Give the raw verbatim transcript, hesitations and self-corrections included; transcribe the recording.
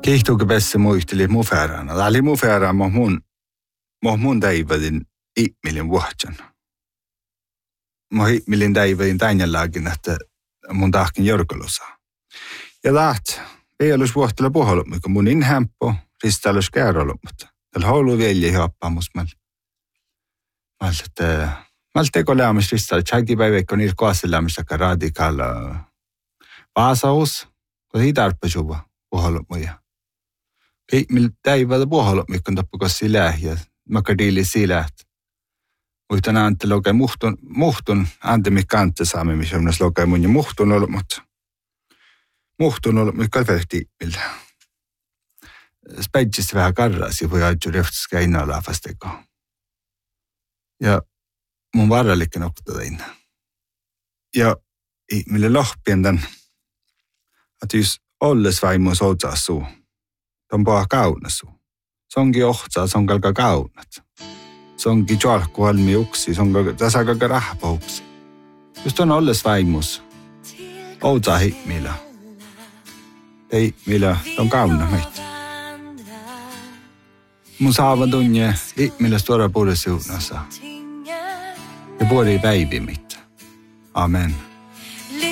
Kihtuuko päässä muisteli mun färänä. Tämä oli mun färänä, mutta mun, mun täivälin ihmilin vuohtjan. Mun ihmilin täivälin tänjälläkin, että mun tahkin jorkolosa. Ja taht, ei olisi vuohtella puhalla, mikä mun inhämppo, ristälös käärolo, mutta tällä halu velje hioppamus. Mä olen teko lämmis ristälö, tjäki päiväikko niitä kohdassa lämmistäkä radikaala vaasaus, kun ei tarpeeksi juba puhalla muja. Ei, millä täivältä puhalla, mikä on tappakossi lähiä, makka diili siilät. Muistan ante lokei muhtun, muhtun, ante mikä ante saamme, missä on lokei mun ja muhtun ollut, mutta muhtun ollut, mikä on verhti millä. Späitsistä vähän karrasi, voi ajatella röftiska innalla vasteko. Ja mun varallikin okta inna. Ja millä lohpien tämän, että jos olles vaimus otsaa suu, on paha kaunasu. Se onkin ohtsaa, se on kalka kaunat. Se onkin tjalkku halmi uksi, se on tässä kalka rahpauksi. Just on olles vaimus, otsaa himillä. Ei, millä on kauna meitä. Mun saavan tunne ihmillä stora puolella suunnassa. Ja puoli päivi mitään. Amen.